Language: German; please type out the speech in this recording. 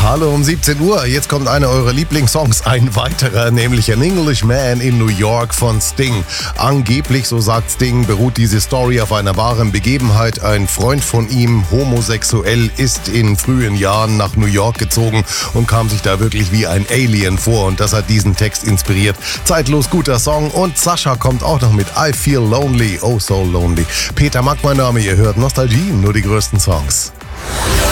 Hallo um 17 Uhr, jetzt kommt einer eurer Lieblingssongs, ein weiterer, nämlich An Englishman in New York von Sting. Angeblich, so sagt Sting, beruht diese Story auf einer wahren Begebenheit. Ein Freund von ihm, homosexuell, ist in frühen Jahren nach New York gezogen und kam sich da wirklich wie ein Alien vor und das hat diesen Text inspiriert. Zeitlos guter Song und Sascha kommt auch noch mit I Feel Lonely, oh so lonely. Peter Mack mein Name, ihr hört Nostalgie, nur die größten Songs.